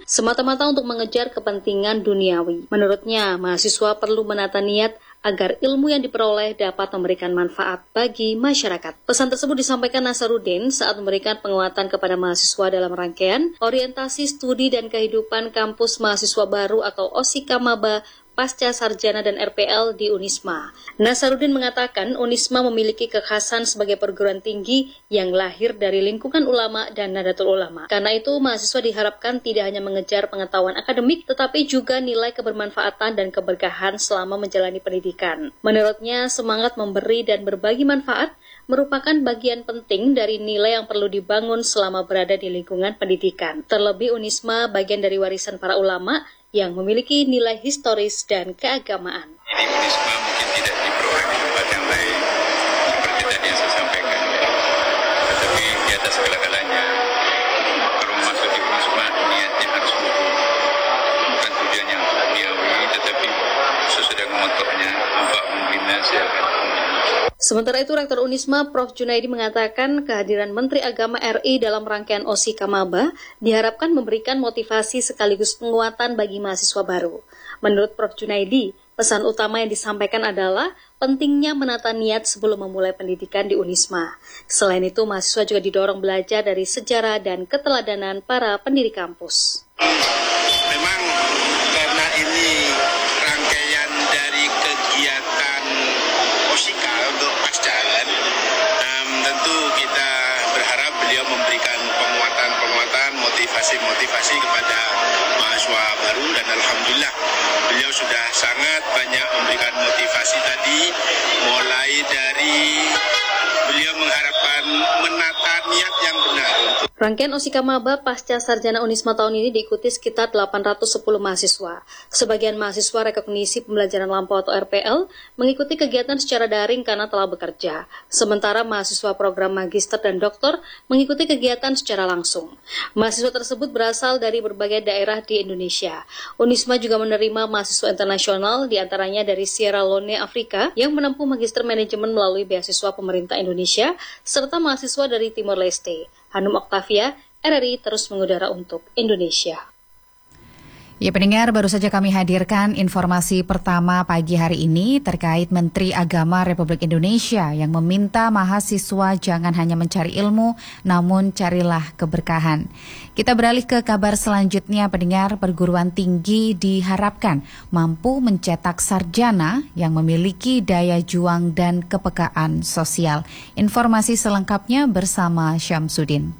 semata-mata untuk mengejar kepentingan duniawi. Menurutnya, mahasiswa perlu menata niat agar ilmu yang diperoleh dapat memberikan manfaat bagi masyarakat. Pesan tersebut disampaikan Nasaruddin saat memberikan penguatan kepada mahasiswa dalam rangkaian Orientasi Studi dan Kehidupan Kampus Mahasiswa Baru atau OSIKA Maba Pasca Sarjana dan RPL di Unisma. Nasaruddin mengatakan Unisma memiliki kekhasan sebagai perguruan tinggi yang lahir dari lingkungan ulama dan Nahdlatul Ulama. Karena itu, mahasiswa diharapkan tidak hanya mengejar pengetahuan akademik, tetapi juga nilai kebermanfaatan dan keberkahan selama menjalani pendidikan. Menurutnya, semangat memberi dan berbagi manfaat merupakan bagian penting dari nilai yang perlu dibangun selama berada di lingkungan pendidikan. Terlebih Unisma bagian dari warisan para ulama yang memiliki nilai historis dan keagamaan. Ini Unisma mungkin tidak diperoleh di tempat yang lain, seperti tadi yang saya sampaikan. Tetapi di atas segala-galanya, kalau masuk di Unisma, niatnya harus luhur. Bukan tujuan yang duniawi, tetapi sesuai dengan motonya, untuk membina siapa. Sementara itu, Rektor Unisma Prof. Junaidi mengatakan kehadiran Menteri Agama RI dalam rangkaian OSIKA Maba diharapkan memberikan motivasi sekaligus penguatan bagi mahasiswa baru. Menurut Prof. Junaidi, pesan utama yang disampaikan adalah pentingnya menata niat sebelum memulai pendidikan di Unisma. Selain itu, mahasiswa juga didorong belajar dari sejarah dan keteladanan para pendiri kampus. Memang karena ini rangkaian dari kegiatan OSIKA untuk pascaran, tentu kita berharap beliau memberikan penguatan-penguatan, motivasi-motivasi kepada mahasiswa baru, dan alhamdulillah beliau sudah sangat banyak memberikan motivasi tadi, mulai dari beliau mengharapkan menata niat yang benar. Rangkaian OSIKA Maba Pasca Sarjana Unisma tahun ini diikuti sekitar 810 mahasiswa. Sebagian mahasiswa rekognisi pembelajaran lampau atau RPL mengikuti kegiatan secara daring karena telah bekerja. Sementara mahasiswa program magister dan doktor mengikuti kegiatan secara langsung. Mahasiswa tersebut berasal dari berbagai daerah di Indonesia. Unisma juga menerima mahasiswa internasional, diantaranya dari Sierra Leone, Afrika, yang menempuh magister manajemen melalui beasiswa pemerintah Indonesia, serta mahasiswa dari Timor Leste. Hanum Oktavia, RRI terus mengudara untuk Indonesia. Ya pendengar, baru saja kami hadirkan informasi pertama pagi hari ini terkait Menteri Agama Republik Indonesia yang meminta mahasiswa jangan hanya mencari ilmu, namun carilah keberkahan. Kita beralih ke kabar selanjutnya, pendengar. Perguruan tinggi diharapkan mampu mencetak sarjana yang memiliki daya juang dan kepekaan sosial. Informasi selengkapnya bersama Syamsuddin.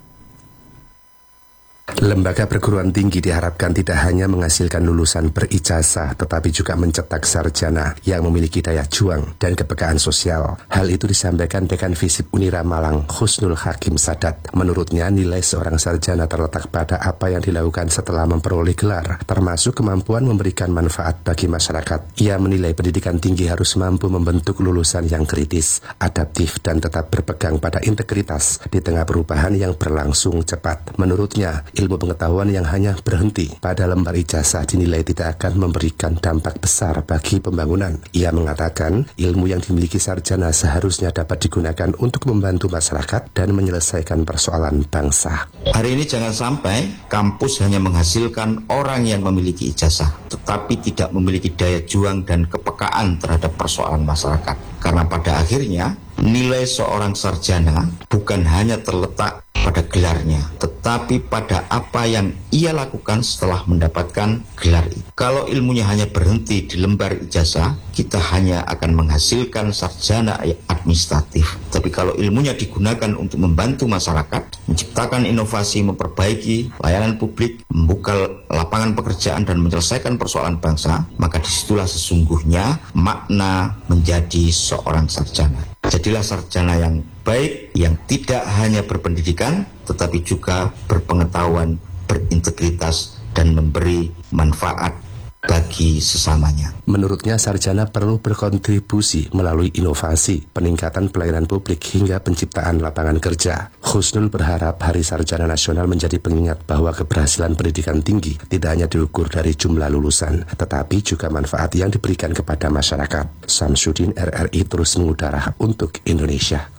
Lembaga perguruan tinggi diharapkan tidak hanya menghasilkan lulusan berijazah, tetapi juga mencetak sarjana yang memiliki daya juang dan kepekaan sosial. Hal itu disampaikan Dekan Visip Unira Malang, Husnul Hakim Sadat. Menurutnya, nilai seorang sarjana terletak pada apa yang dilakukan setelah memperoleh gelar, termasuk kemampuan memberikan manfaat bagi masyarakat. Ia menilai pendidikan tinggi harus mampu membentuk lulusan yang kritis, adaptif, dan tetap berpegang pada integritas di tengah perubahan yang berlangsung cepat. Menurutnya, ilmu pengetahuan yang hanya berhenti pada lembar ijazah dinilai tidak akan memberikan dampak besar bagi pembangunan. Ia mengatakan ilmu yang dimiliki sarjana seharusnya dapat digunakan untuk membantu masyarakat dan menyelesaikan persoalan bangsa. Hari ini jangan sampai kampus hanya menghasilkan orang yang memiliki ijazah, tetapi tidak memiliki daya juang dan kepekaan terhadap persoalan masyarakat. Karena pada akhirnya nilai seorang sarjana bukan hanya terletak pada gelarnya, tetapi pada apa yang ia lakukan setelah mendapatkan gelar itu. Kalau ilmunya hanya berhenti di lembar ijazah, kita hanya akan menghasilkan sarjana administratif. Tapi kalau ilmunya digunakan untuk membantu masyarakat, menciptakan inovasi, memperbaiki layanan publik, membuka lapangan pekerjaan dan menyelesaikan persoalan bangsa, maka disitulah sesungguhnya makna menjadi seorang sarjana. Jadilah sarjana yang baik, yang tidak hanya berpendidikan, tetapi juga berpengetahuan, berintegritas, dan memberi manfaat bagi sesamanya. Menurutnya, sarjana perlu berkontribusi melalui inovasi, peningkatan pelayanan publik, hingga penciptaan lapangan kerja. Husnul berharap Hari Sarjana Nasional menjadi pengingat bahwa keberhasilan pendidikan tinggi tidak hanya diukur dari jumlah lulusan, tetapi juga manfaat yang diberikan kepada masyarakat. Syamsuddin, RRI terus mengudara untuk Indonesia.